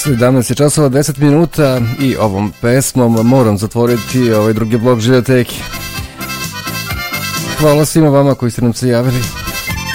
17 je časova 10 minuta i ovom pesmom moram zatvoriti ovaj drugi blok Žiljoteke. Hvala svima vama koji ste nam se javili.